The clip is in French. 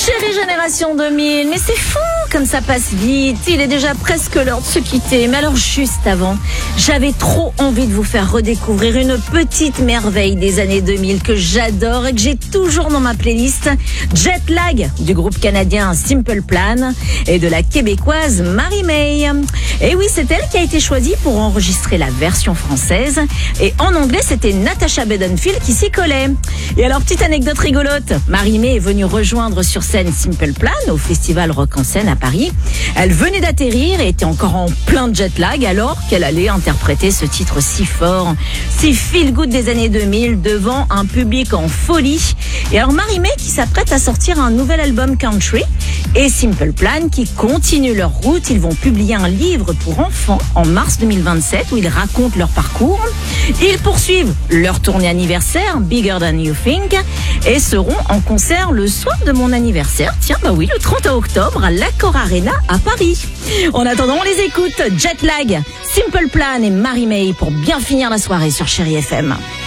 Chérie Génération 2000, mais c'est fou comme ça passe vite. Il est déjà presque l'heure de se quitter. Mais alors juste avant, j'avais trop envie de vous faire redécouvrir une petite merveille des années 2000 que j'adore et que j'ai toujours dans ma playlist. Jet Lag du groupe canadien Simple Plan et de la québécoise Marie-May. Et oui, c'est elle qui a été choisie pour enregistrer la version française. Et en anglais, c'était Natasha Bedingfield qui s'y collait. Et alors, petite anecdote rigolote, Marie-May est venue rejoindre sur scène Simple Plan au festival Rock en Seine à Paris. Elle venait d'atterrir et était encore en plein jet lag alors qu'elle allait interpréter ce titre si fort, si feel good des années 2000 devant un public en folie. Et alors Marie-May qui s'apprête à sortir un nouvel album country et Simple Plan qui continue leur route. Ils vont publier un livre pour enfants en mars 2027 où ils racontent leur parcours. Ils poursuivent leur tournée anniversaire Bigger Than You Think et seront en concert le soir de mon anniversaire. Tiens, bah oui, le 30 octobre à l'Accor Arena à Paris. En attendant, on les écoute. Jet Lag, Simple Plan et Marie-May pour bien finir la soirée sur Chérie FM.